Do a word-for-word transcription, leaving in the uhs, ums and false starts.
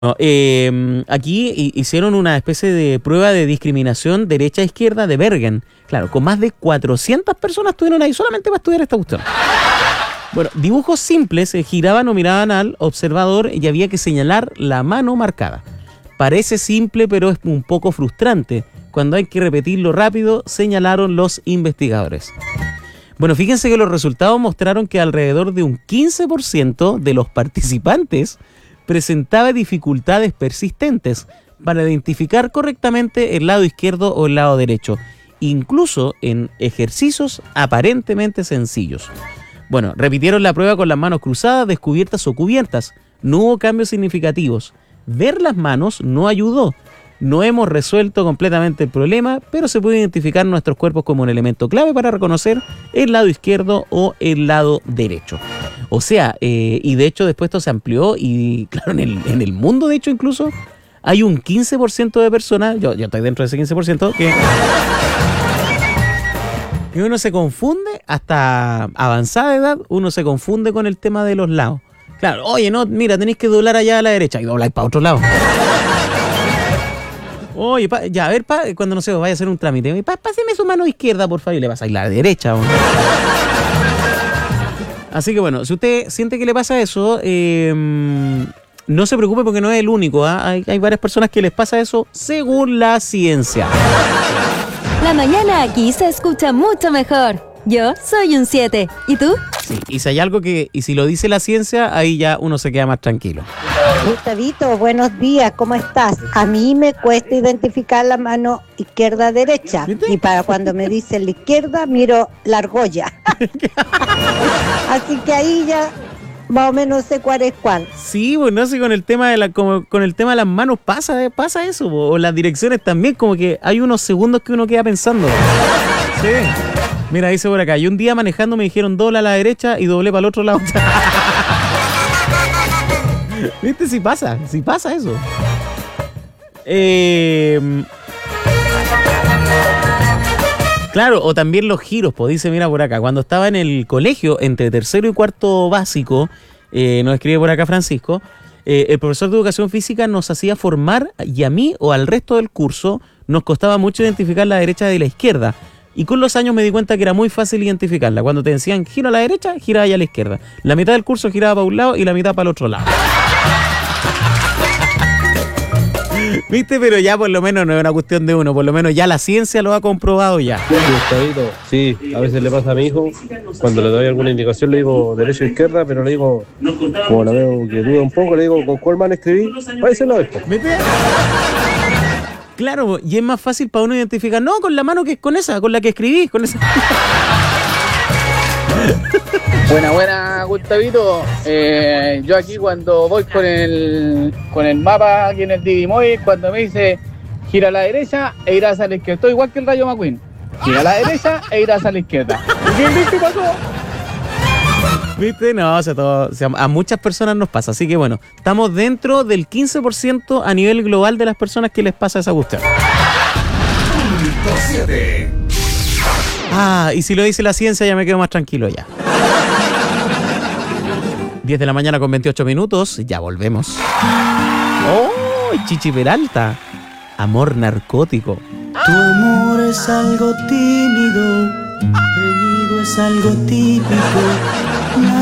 No, eh, aquí hi- hicieron una especie de prueba de discriminación derecha-izquierda de Bergen. Claro, con más de cuatrocientas personas estuvieron ahí solamente para estudiar esta cuestión. Bueno, dibujos simples eh, giraban o miraban al observador y había que señalar la mano marcada. Parece simple, pero es un poco frustrante. Cuando hay que repetirlo rápido, señalaron los investigadores. Bueno, fíjense que los resultados mostraron que alrededor de un quince por ciento de los participantes presentaba dificultades persistentes para identificar correctamente el lado izquierdo o el lado derecho, incluso en ejercicios aparentemente sencillos. Bueno, repitieron la prueba con las manos cruzadas, descubiertas o cubiertas. No hubo cambios significativos. Ver las manos no ayudó. No hemos resuelto completamente el problema, pero se puede identificar nuestros cuerpos como un elemento clave para reconocer el lado izquierdo o el lado derecho. O sea, eh, y de hecho después esto se amplió y claro, en el, en el mundo de hecho incluso hay un quince por ciento de personas, yo, yo estoy dentro de ese quince por ciento, que, que uno se confunde, hasta avanzada edad, uno se confunde con el tema de los lados. Claro, oye, no, mira, tenéis que doblar allá a la derecha y dobláis para otro lado. Oye, pa, ya, a ver, pa, cuando no sé, vaya a hacer un trámite, pa, páseme su mano izquierda, por favor, y le vas a ir a la derecha. ¿No? Así que bueno, si usted siente que le pasa eso, eh, no se preocupe porque no es el único. ¿eh? Hay, hay varias personas que les pasa eso según la ciencia. La mañana aquí se escucha mucho mejor. Yo soy un siete. ¿Y tú? Sí, y si hay algo que, y si lo dice la ciencia, ahí ya uno se queda más tranquilo. Gustavito, buenos días, ¿cómo estás? A mí me cuesta identificar la mano izquierda-derecha. Y para cuando me dicen la izquierda, miro la argolla. Así que ahí ya más o menos sé cuál es cuál. Sí, bueno, sí, con el tema de la, como, con el tema de las manos pasa, pasa eso, o las direcciones también, como que hay unos segundos que uno queda pensando. Sí. Mira, dice por acá, y un día manejando me dijeron dobla a la derecha y doblé para el otro lado. ¿Viste? Si pasa, si pasa eso. Eh, claro, o también los giros, pues dice, mira por acá, cuando estaba en el colegio, entre tercero y cuarto básico, eh, nos escribe por acá Francisco, eh, el profesor de educación física nos hacía formar, y a mí o al resto del curso nos costaba mucho identificar la derecha de la izquierda. Y con los años me di cuenta que era muy fácil identificarla. Cuando te decían gira a la derecha, gira allá a la izquierda. La mitad del curso giraba para un lado y la mitad para el otro lado. ¿Viste? Pero ya por lo menos no es una cuestión de uno. Por lo menos ya la ciencia lo ha comprobado ya. Gustavito, sí, a veces le pasa a mi hijo. Cuando le doy alguna indicación le digo derecha o izquierda, pero le digo, como la veo que duda un poco, le digo, ¿con cuál mano escribí? Para ese lado. ¿Viste? Claro, y es más fácil para uno identificar, no, con la mano que es con esa, con la que escribí, con esa. Buena, buena, Gustavito. Eh, yo aquí cuando voy con el con el mapa aquí en el Digimoy, cuando me dice gira a la derecha e irás a la izquierda. Estoy igual que el Rayo McQueen. Gira a la derecha e irás a la izquierda. ¿Y qué pasó? ¿Viste? No, o sea, todo, o sea, a muchas personas nos pasa. Así que bueno, estamos dentro del quince por ciento a nivel global de las personas que les pasa esa cuestión. Ah, y si lo dice la ciencia ya me quedo más tranquilo ya. diez de la mañana con veintiocho minutos, ya volvemos. ¡Oh! Chichi Peralta. Amor narcótico. Tu amor es algo tímido, reñido es algo típico.